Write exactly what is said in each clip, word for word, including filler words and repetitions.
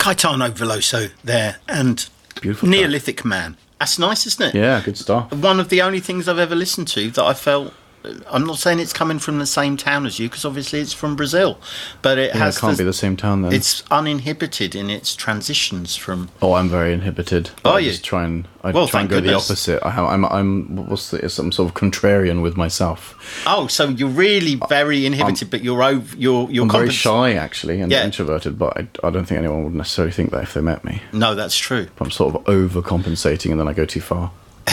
Caetano Veloso there, and Beautiful Neolithic track. Man. That's nice, isn't it? Yeah, good stuff. One of the only things I've ever listened to that I felt... I'm not saying it's coming from the same town as you, because obviously it's from Brazil, but it yeah, has. It can't the, be the same town then. It's uninhibited in its transitions from. Oh, I'm very inhibited. Are I you? Just try and I well, try and go goodness. the opposite. I have, I'm I'm what's the, I'm sort of contrarian with myself. Oh, so you're really very inhibited, I'm, but you're over. You're you're I'm compens- very shy actually and yeah. introverted, but I, I don't think anyone would necessarily think that if they met me. No, that's true. I'm sort of overcompensating, and then I go too far.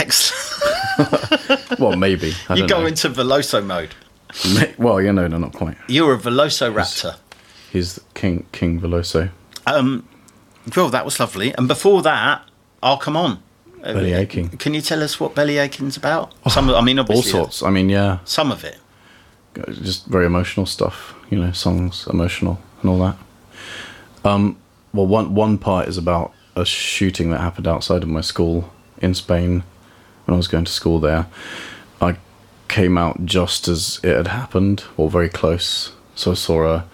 Excellent. Well, maybe. I you don't go know. into Veloso mode. Well, yeah, no, no, not quite. You're a Velociraptor. He's, he's King King Veloso. Um, well, that was lovely. And before that, oh, come on. Belly aching. Can you tell us what belly aching's about? Some, of, I mean, obviously, all sorts. I mean, yeah. Some of it. Just very emotional stuff. You know, songs, emotional, and all that. Um, well, one one part is about a shooting that happened outside of my school in Spain when I was going to school there. I came out just as it had happened, or very close. So I saw a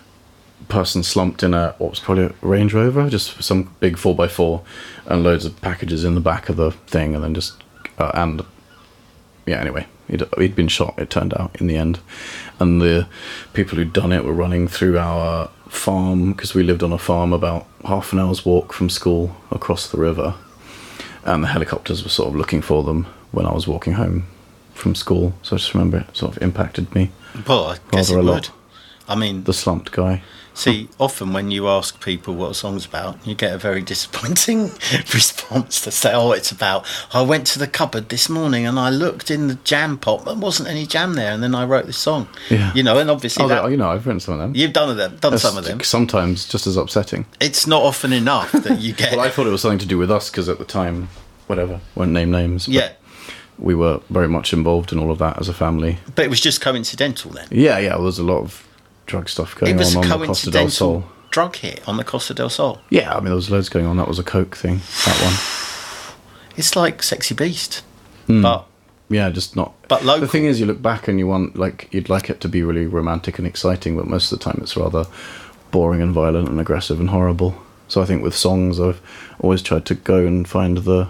person slumped in a what was probably a Range Rover, just some big four by four, and loads of packages in the back of the thing, and then just uh, and yeah. Anyway, he'd, he'd been shot. It turned out in the end, and the people who'd done it were running through our farm, because we lived on a farm about half an hour's walk from school across the river, and the helicopters were sort of looking for them when I was walking home from school. So I just remember it sort of impacted me. Well, I guess it a would. lot. I mean, The slumped guy. See, often when you ask people what a song's about, you get a very disappointing response to say, oh, it's about, I went to the cupboard this morning and I looked in the jam pot, there wasn't any jam there, and then I wrote this song. Yeah. You know, and obviously Oh, that, that, you know, I've written some of them. you've done them, done That's some of them. Sometimes just as upsetting. It's not often enough that you get... Well, I thought it was something to do with us, because at the time, whatever, won't name names. But yeah. we were very much involved in all of that as a family. But it was just coincidental then? Yeah, yeah, there was a lot of drug stuff going it was on a on the Costa del Sol. coincidental drug hit on the Costa del Sol. Yeah, I mean, there was loads going on. That was a coke thing, that one. It's like Sexy Beast, Mm. but Yeah, just not... but local. The thing is, you look back and you want, like, you'd like it to be really romantic and exciting, but most of the time it's rather boring and violent and aggressive and horrible. So I think with songs, I've always tried to go and find the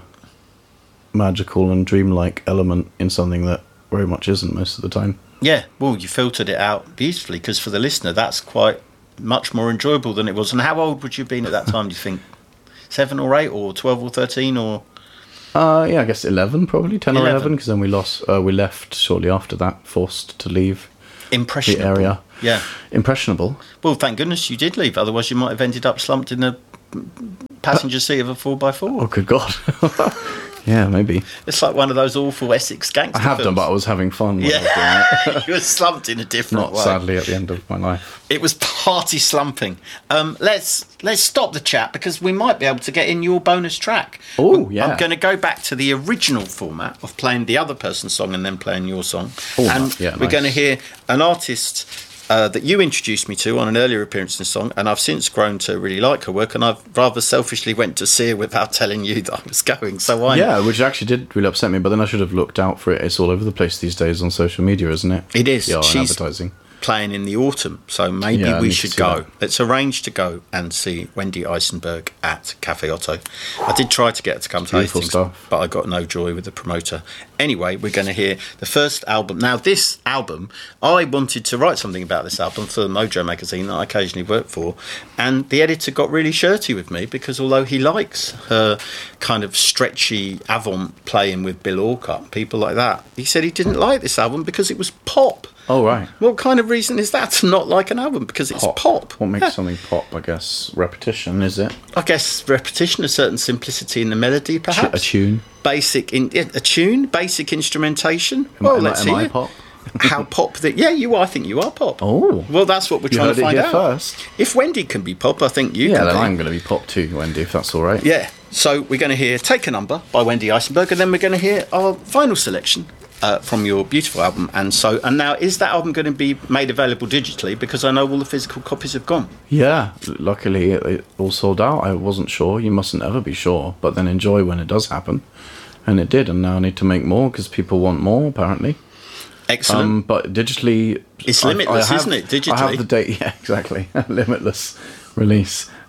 magical and dreamlike element in something that very much isn't most of the time. Yeah, well, you filtered it out beautifully, because for the listener, that's quite much more enjoyable than it was. And how old would you have been at that time, do you think? Seven or eight, or twelve or thirteen, or... Uh, yeah, I guess eleven, probably, ten eleven. or eleven, because then we lost, uh, we left shortly after that, forced to leave Impressionable. the area. Yeah. Impressionable. Well, thank goodness you did leave, otherwise you might have ended up slumped in the passenger seat of a four by four. Oh, good God. Yeah, maybe. It's like one of those awful Essex gangster I have films. done, but I was having fun when I was doing Yeah, it. you were slumped in a different Not way. sadly at the end of my life. It was party slumping. Um, let's let's stop the chat, because we might be able to get in your bonus track. Oh, yeah. I'm going to go back to the original format of playing the other person's song and then playing your song. Oh, and yeah, we're nice. going to hear an artist uh, that you introduced me to on an earlier appearance in the song, and I've since grown to really like her work, and I've rather selfishly went to see her without telling you that I was going. So why Yeah, which actually did really upset me, but then I should have looked out for it. It's all over the place these days on social media, isn't it? It is. Yeah, and She's advertising. playing in the autumn, so maybe Yeah, I we need to should see go. that. Let's arrange to go and see Wendy Eisenberg at Cafe Otto. I did try to get her to come to Beautiful Hastings, stuff. but I got no joy with the promoter. Anyway, we're going to hear the first album. Now, this album, I wanted to write something about this album for the Mojo magazine that I occasionally work for, and the editor got really shirty with me, because although he likes her kind of stretchy avant playing with Bill Orcutt, people like that, he said he didn't like this album because it was pop. Oh, right. What kind of reason is that to not like an album? Because it's pop. What makes Yeah. something pop, I guess? Repetition, is it? I guess repetition, a certain simplicity in the melody, perhaps. A tune? Basic, in, yeah, a tune, basic instrumentation. Am, well, am, let's am hear I it. pop? How pop that? Yeah, you are. I think you are pop. Oh. Well, that's what we're You trying heard to it find here out. first. If Wendy can be pop, I think you Yeah, can then be. I'm going to be pop too, Wendy, if that's all right. Yeah. So we're going to hear Take a Number by Wendy Eisenberg, and then we're going to hear our final selection uh, from your beautiful album. And so, and now, is that album going to be made available digitally? Because I know all the physical copies have gone. Yeah, luckily it, it all sold out. I wasn't sure. You mustn't ever be sure, but then enjoy when it does happen. And it did, and now I need to make more because people want more, apparently. Excellent. Um, but digitally... It's I've- limitless, I have- isn't it, digitally? I have the date, yeah, exactly. Limitless release.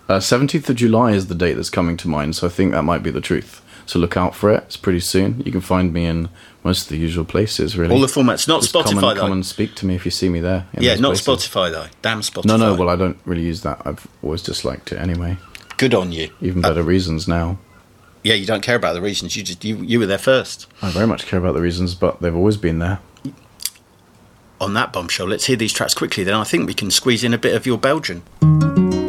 Uh, seventeenth of July is the date that's coming to mind, so I think that might be the truth. So look out for it. It's pretty soon. You can find me in most of the usual places, really. All the formats. Not Just Spotify, come and, though. Come and speak to me if you see me there. in Yeah, those not places. Spotify, though. Damn Spotify. No, no, well, I don't really use that. I've always disliked it anyway. Good on you. Even better Uh, reasons now. yeah, you don't care about the reasons. You just you, you were there first. I very much care about the reasons, but they've always been there. On that bombshell, let's hear these tracks quickly. Then I think we can squeeze in a bit of your Belgian.